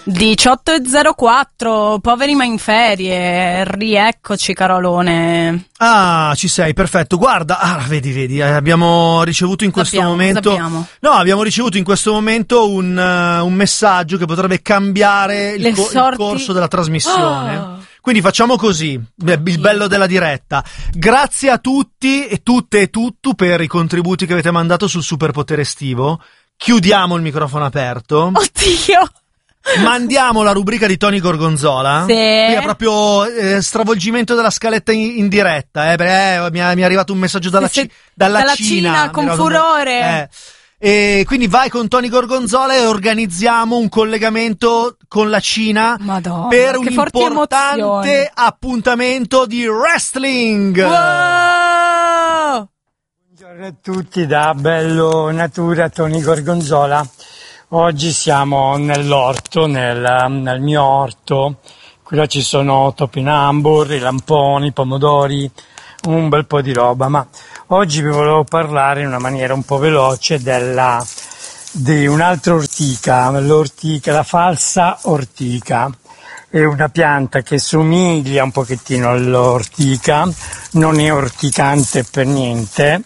18:04, poveri ma in ferie, rieccoci Carolone. Ah, ci sei, perfetto. Guarda, vedi, abbiamo ricevuto in questo momento. Abbiamo ricevuto in questo momento un messaggio che potrebbe cambiare il corso della trasmissione. Oh. Quindi facciamo così, il bello della diretta. Grazie a tutti e tutte e tutto per i contributi che avete mandato sul superpotere estivo. Chiudiamo il microfono aperto. Oddio! Mandiamo la rubrica di Tony Gorgonzola. Sì. Qui è proprio stravolgimento della scaletta in diretta, perché mi è arrivato un messaggio dalla Cina con furore. E quindi vai con Tony Gorgonzola e organizziamo un collegamento con la Cina. Madonna, per un che forti importante emozioni. Appuntamento di wrestling. Wow! Buongiorno a tutti da Bello Natura, Tony Gorgonzola. Oggi siamo nell'orto, nel mio orto. Qui ci sono topinambur, i lamponi, i pomodori, un bel po' di roba, ma oggi vi volevo parlare in una maniera un po' veloce di un'altra ortica, l'ortica, la falsa ortica. È una pianta che somiglia un pochettino all'ortica, non è orticante per niente,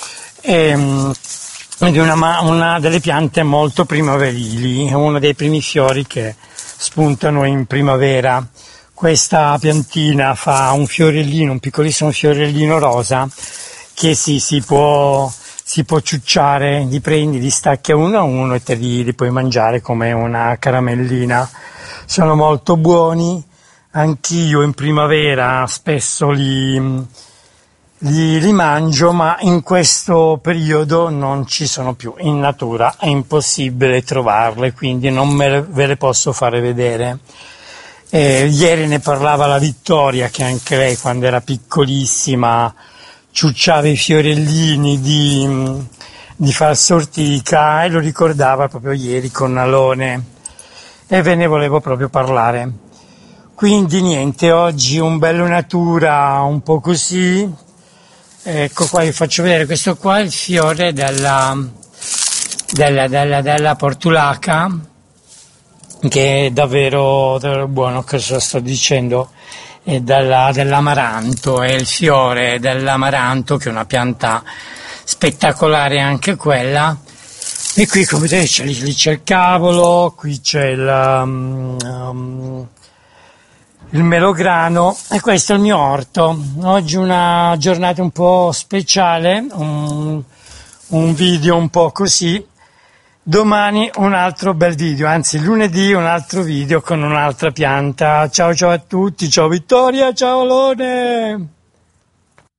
ed è una delle piante molto primaverili, è uno dei primi fiori che spuntano in primavera. Questa piantina fa un fiorellino, un piccolissimo fiorellino rosa che si può ciucciare, li prendi, li stacchi a uno e te li puoi mangiare come una caramellina. Sono molto buoni, anch'io in primavera spesso li mangio, ma in questo periodo non ci sono più, in natura è impossibile trovarle, quindi non ve le posso fare vedere. Ieri ne parlava la Vittoria, che anche lei quando era piccolissima ciucciava i fiorellini di falsa ortica e lo ricordava proprio ieri con Alone e ve ne volevo proprio parlare. Quindi niente, oggi un bello natura un po' così. Ecco qua, vi faccio vedere, questo qua è il fiore della portulaca, che è davvero buono, cosa sto dicendo, è dell'amaranto, è il fiore dell'amaranto, che è una pianta spettacolare anche quella. E qui come vedete lì c'è il cavolo, qui c'è il melograno, e questo è il mio orto. Oggi una giornata un po' speciale, un video un po' così. Domani un altro bel video, anzi lunedì un altro video con un'altra pianta. Ciao a tutti, ciao Vittoria, ciao Alone!